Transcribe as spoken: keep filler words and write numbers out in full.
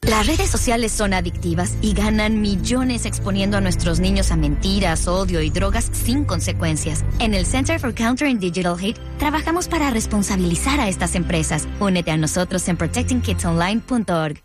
Las redes sociales son adictivas y ganan millones exponiendo a nuestros niños a mentiras, odio y drogas sin consecuencias. En el Center for Countering Digital Hate trabajamos para responsabilizar a estas empresas. Únete a nosotros en protecting kids online punto org.